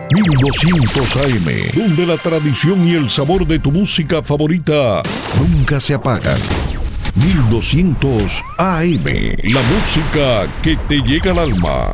1200 AM, donde la tradición y el sabor de tu música favorita nunca se apagan. 1200 AM, la música que te llega al alma.